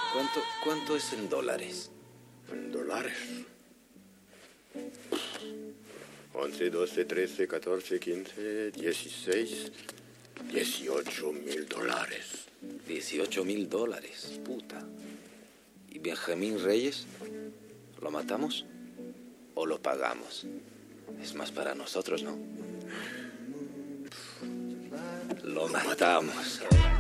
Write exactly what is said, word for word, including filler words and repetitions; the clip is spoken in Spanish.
¿Cuánto, cuánto es en dólares? En dólares. once, doce, trece, catorce, quince, dieciséis, dieciocho mil dólares. Dieciocho mil dólares, puta. ¿Y Benjamín Reyes? ¿Lo matamos o lo pagamos? Es más para nosotros, ¿no? Lo matamos.